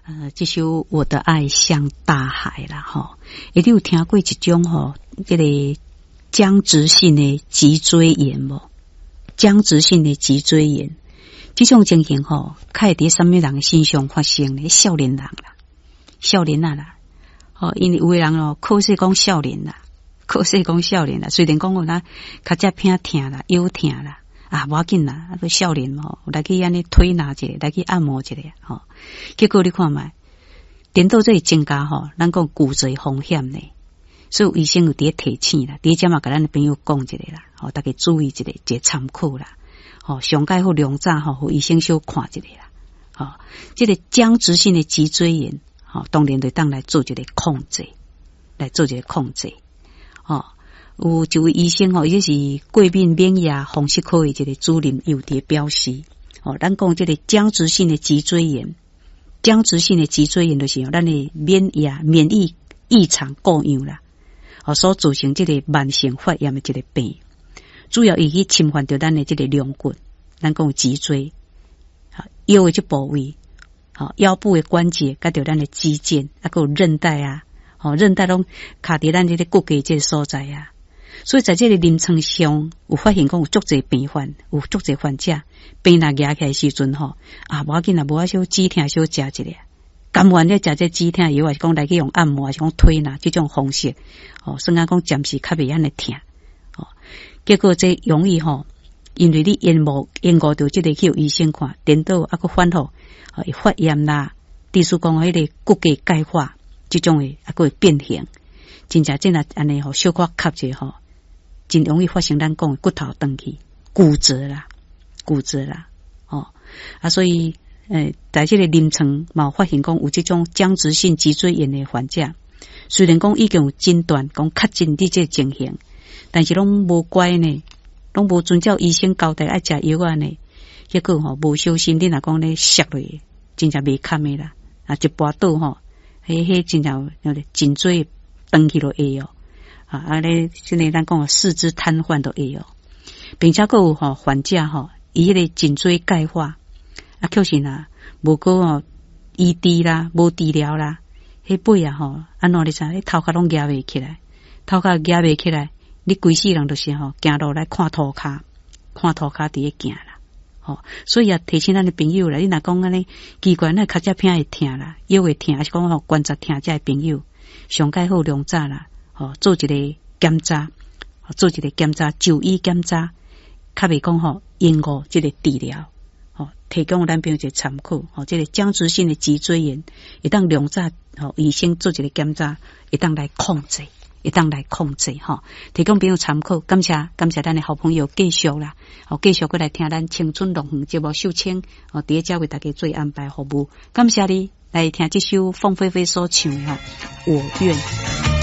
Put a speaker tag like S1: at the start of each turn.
S1: 这首我的爱像大海啦吼，你有听过一种吼，这个僵直性的脊椎炎无？僵直性的脊椎炎，这种情形吼，较会伫什么人身上发生呢？少年人啦，少年啊啦，因为有的人考试讲少年啦，虽然讲我那较只偏疼啦，腰疼啦。无要紧啦，都少年来去安尼推拿一下，来去按摩一下结果你看卖，颠倒这会增加咱讲骨折风险呢。所以医生有伫提醒啦，伫遮嘛甲咱的朋友讲一下啦，大家注意一个参考啦。上届好量早互医生小看一下啦。这个僵直性的脊椎炎，当然就当来做一个控制，有一位医生伊就是过敏免疫风湿科的一个主任有伫表示，咱讲这个僵直性的脊椎炎，就是咱的免疫异常过样啦，所造成这个慢性发炎的这个病，主要伊去侵犯到咱的这个龙骨，咱讲脊椎，腰的这部位，腰部的关节，甲到咱的肌腱，还有韧带啊，韧带拢卡伫咱这个骨骼这个所在啊。所以在这个临床上有发现讲有足侪病患，有足侪患者病若压起来时阵无要紧啦，无啊小止疼小食一下，甘愿咧食这止疼药，还是讲来去用按摩，还是讲推拿这种方式，算啊讲暂时较袂安尼疼，结果这容易因为你延误到这个去医生看，颠倒啊个反复，发炎啦，例如讲迄个骨骼钙化这种的啊个会变形，真正这若安尼小可卡者真容易发生咱讲的骨头断去、骨折啦，所以在这个临床嘛发现讲有这种僵直性脊椎炎的患者，虽然讲已经有诊断讲确诊的这个情形，但是拢无乖呢，拢无遵照医生交代爱食药啊呢，结果无小心，你若讲咧摔落，真正袂堪的啦，一跋倒迄真正颈椎断去落会咧，现在咱讲四肢瘫痪都会并且还有患者伊迄个颈椎钙化确实啦，无过医治啦，无治疗啦，迄背安怎你知？迄头壳拢压袂起来，你规世人就是行路来看涂骹伫咧行啦。所以也提醒咱的朋友啦，你若讲安尼奇怪，那脚只偏会疼啦，腰会疼，还是讲关节疼，这朋友上介好量早啦。做一个检查，就医检查，较袂讲延误这个治疗，提供咱朋友一个参考。这个僵直性的脊椎炎，一旦量早，医生做一个检查，一旦来控制，提供朋友参考。感谢咱的好朋友继续啦，继续过来听咱青春乐园节目秀清，第一家为大家做安排服务。感谢你来听这首凤飞飞所唱的《我愿》。